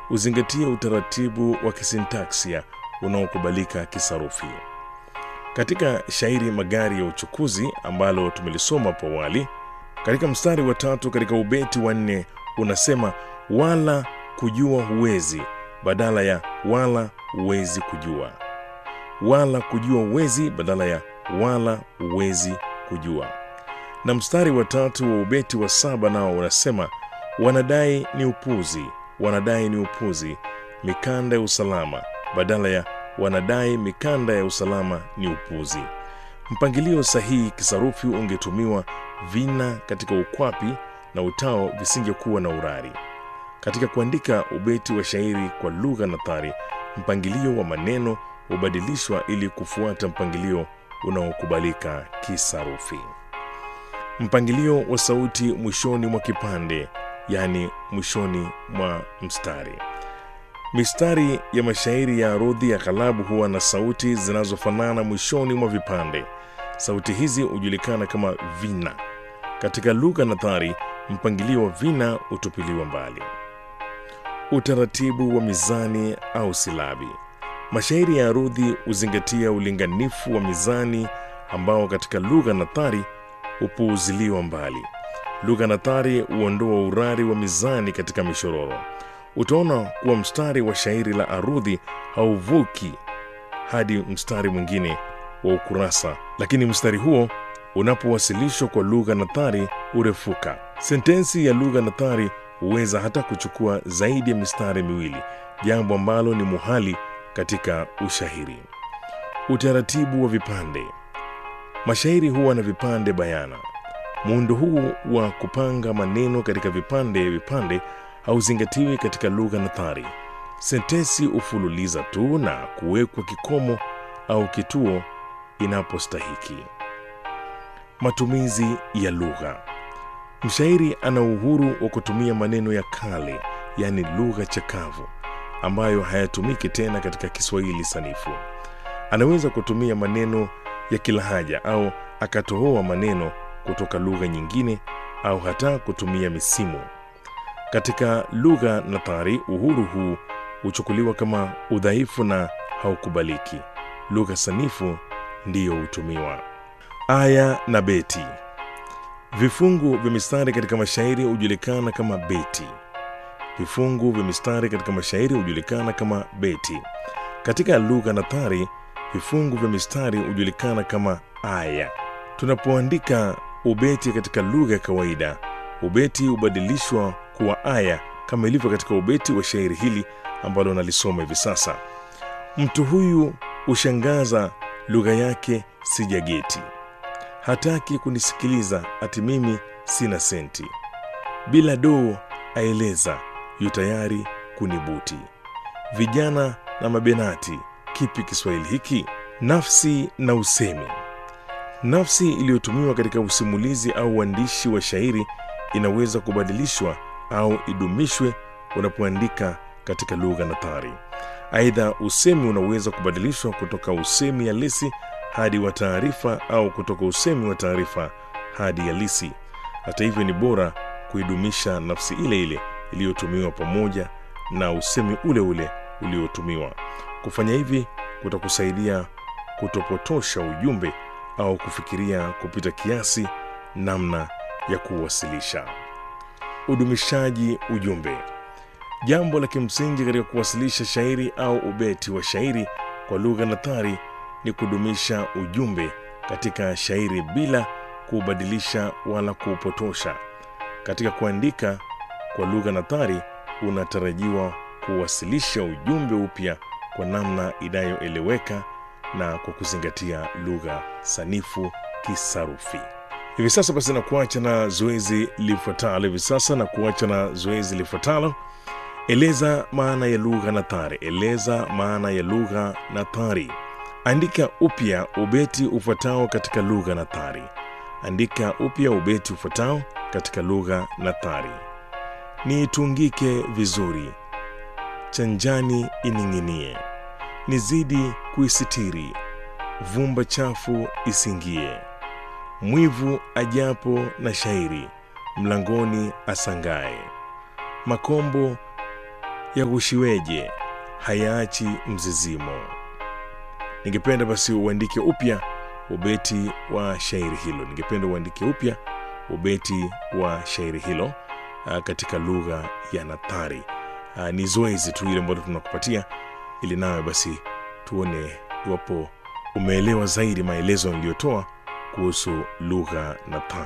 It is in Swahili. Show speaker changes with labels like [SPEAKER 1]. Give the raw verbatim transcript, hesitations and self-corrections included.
[SPEAKER 1] uzingatie utaratibu wa kisintaksia unaokubalika kisarufi. Katika shairi Magari ya Uchukuzi ambalo tumelisoma hapo awali, katika mstari wa tatu katika ubeti wa nne unasema wala kujua huwezi badala ya wala huwezi kujua. Wala kujua huwezi badala ya wala huwezi kujua. Na mstari wa tatu wa ubeti wa saba nao unasema wanadai ni upuzi, wanadai ni upuzi mikanda ya usalama badala ya wanadai mikanda ya usalama ni upuzi. Mpangilio sahihi kisarufi ungetumiwa vina katika ukwapi na utao visingekuwa na urari. Katika kuandika ubeti wa shairi kwa lugha nathari, mpangilio wa maneno hubadilishwa ili kufuata mpangilio unaokubalika kisarufi. Mpangilio wa sauti mwishoni mwa kipande, yani mwishoni mwa mstari. Mistari ya mashairi ya arudhi ya ghalabu huwa na sauti zinazofanana mwishoni mwa vipande. Sauti hizi hujulikana kama vina. Katika lugha nathari, mpangilio wa vina utupiliwa mbali. Utaratibu wa mizani au silabi. Mashairi ya arudhi huzingatia ulinganifu wa mizani ambao katika lugha nathari upuuziliwa mbali. Lugha nathari huondoa urari wa mizani katika mishororo. Utaona kuwa mstari wa shairi la arudhi hauvuki hadi mstari mwingine wa ukurasa, lakini mstari huo unapowasilishwa kwa lugha nathari urefuka. Sentensi ya lugha nathari huweza hata kuchukua zaidi ya mistari miwili, jambo ambalo ni muhali katika ushairi. Utaratibu wa vipande. Mashairi huwa na vipande bayana. Muundo huu wa kupanga maneno katika vipande vipande hauzingatiwi katika lugha nathari. Sentensi ufululiza tu na kuwekwa kikomo au kituo inapostahiki. Matumizi ya lugha. Mshairi ana uhuru wa kutumia maneno ya kale, yani lugha chakavu, ambayo hayatumiki tena katika Kiswahili sanifu. Anaweza kutumia maneno ya kilahaja au akatohoa maneno kutoka lugha nyingine au hata kutumia misimu. Katika lugha nathari, uhuru huu huchukuliwa kama udhaifu na haukubaliki. Lugha sanifu ndiyo hutumiwa. Aya na beti. Vifungu vya mistari katika mashairi hujulikana kama beti. Vifungu vya mistari katika mashairi hujulikana kama beti. Katika lugha nathari, vifungu vya mistari hujulikana kama aya. Tunapoandika ubeti katika lugha ya kawaida, ubeti hubadilishwa kuwa aya kama ilivyo katika ubeti wa shairi hili ambalo nalisoma hivi sasa. Mtu huyu ushangaza, lugha yake sijageti. Hataki kunisikiliza, ati mimi sina senti. Bila doo aeleza, yu tayari kunibuti. Vijana na mabenati, kipi Kiswahili hiki? Nafsi na usemi. Nafsi iliyotumiwa katika usimulizi au uandishi wa shairi inaweza kubadilishwa au idumishwe unapoandika katika lugha nathari. Aidha, usemi unaweza kubadilishwa kutoka usemi halisi hadi wa taarifa au kutoka usemi wa taarifa hadi halisi. Hata hivyo, ni bora kuidumisha nafsi ile ile iliyotumiwa pamoja na usemi ule ule uliotumiwa. Kufanya hivi kutakusaidia kutopotosha ujumbe au kufikiria kupita kiasi namna ya kuwasilisha. Udumishaji ujumbe. Jambo la kimsingi katika kuwasilisha shairi au ubeti wa shairi kwa lugha nathari ni kudumisha ujumbe katika shairi bila kubadilisha wala kuupotosha. Katika kuandika kwa lugha nathari, unatarajiwa kuwasilisha ujumbe upya kwa namna inayoeleweka na kwa kuzingatia lugha sanifu kisarufi. Hivi sasa basi na kuacha na zoezi lifuatalo hivi sasa na kuacha na zoezi lifuatalo. Eleza maana ya lugha nathari. Eleza maana ya lugha nathari. Andika upya ubeti ufuatao katika lugha nathari. Andika upya ubeti ufuatao katika lugha nathari. Niitungike vizuri, chanjani ining'inie, nizidi kuisitiri, vumba chafu isingie, mwivu ajapo na shairi, mlangoni asangae, makombo yagushiweje, hayaachi mzizimo. Ningependa basi uandike upya ubeti wa shairi hilo. Ningependa uandike upya ubeti wa shairi hilo uh, katika lugha ya nathari. Uh, ni zoezi tu ile ambalo tunakupatia ili nawe basi tuone iwapo umeelewa zaidi maelezo niliyotoa kuhusu lugha nathari.